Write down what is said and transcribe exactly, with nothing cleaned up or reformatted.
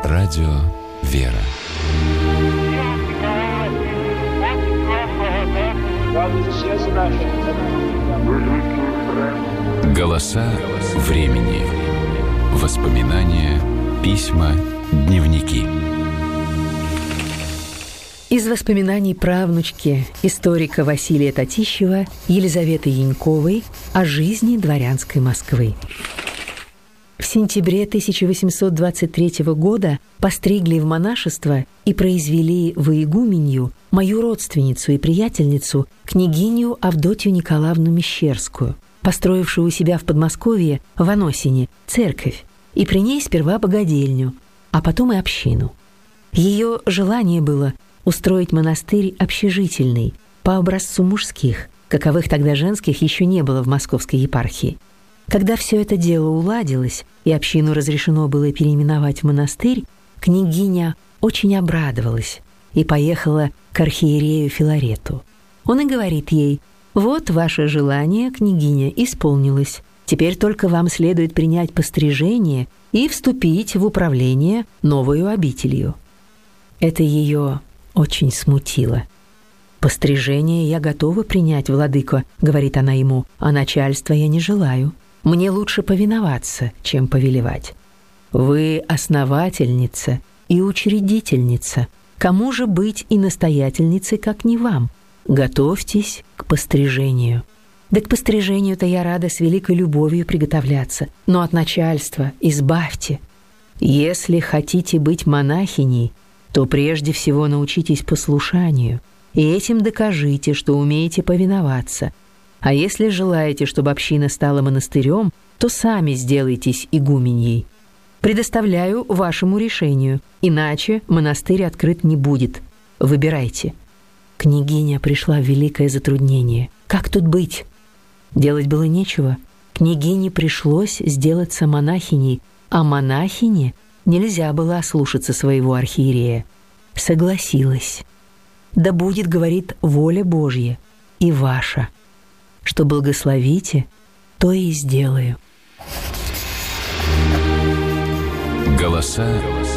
Радио «Вера». Голоса времени. Воспоминания, письма, дневники. Из воспоминаний правнучки историка Василия Татищева Елизаветы Яньковой о жизни дворянской Москвы. В сентябре тысяча восемьсот двадцать третьего года постригли в монашество и произвели во игуменью мою родственницу и приятельницу, княгиню Авдотью Николаевну Мещерскую, построившую у себя в Подмосковье, в Аносине, церковь, и при ней сперва богадельню, а потом и общину. Ее желание было устроить монастырь общежительный, по образцу мужских, каковых тогда женских еще не было в московской епархии. Когда все это дело уладилось, и общину разрешено было переименовать в монастырь, княгиня очень обрадовалась и поехала к архиерею Филарету. Он и говорит ей: «Вот ваше желание, княгиня, исполнилось. Теперь только вам следует принять пострижение и вступить в управление новою обителью». Это ее очень смутило. «Пострижение я готова принять, владыко», — говорит она ему, «а начальства я не желаю. Мне лучше повиноваться, чем повелевать. Вы основательница и учредительница. Кому же быть и настоятельницей, как не вам? Готовьтесь к пострижению». Да к пострижению-то я рада с великой любовью приготовляться, но от начальства избавьте. Если хотите быть монахиней, то прежде всего научитесь послушанию, и этим докажите, что умеете повиноваться. А если желаете, чтобы община стала монастырем, то сами сделайтесь игуменьей. Предоставляю вашему решению, иначе монастырь открыт не будет. Выбирайте». Княгиня пришла в великое затруднение. Как тут быть? Делать было нечего. Княгине пришлось сделаться монахиней, а монахине нельзя было ослушаться своего архиерея. Согласилась. «Да будет, — говорит, — воля Божья и ваша. Что благословите, то и сделаю». Голоса